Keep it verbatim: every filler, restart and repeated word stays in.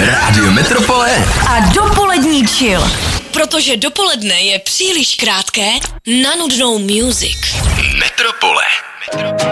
Rádio Metropole a dopolední chill. Protože dopoledne je příliš krátké na nudnou music. Metropole. Metropole.